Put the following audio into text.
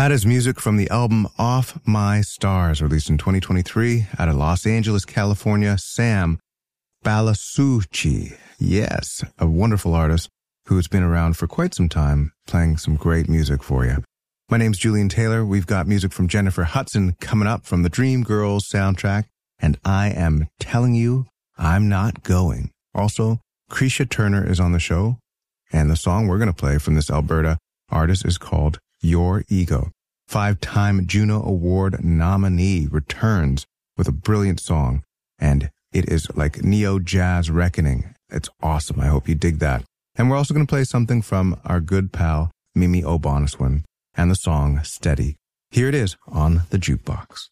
That is music from the album Off My Stars, released in 2023 out of Los Angeles, California. Sam Balasucci. Yes, a wonderful artist who's been around for quite some time, playing some great music for you. My name's Julian Taylor. We've got music from Jennifer Hudson coming up from the Dreamgirls soundtrack, and I am telling you, I'm not going. Also, Krisha Turner is on the show, and the song we're going to play from this Alberta artist is called Your Ego. 5-time Juno Award nominee returns with a brilliant song, and it is like neo-jazz reckoning. It's awesome. I hope you dig that. And we're also going to play something from our good pal Mimi O'Bonnesswin and the song Steady. Here it is on the Jukebox.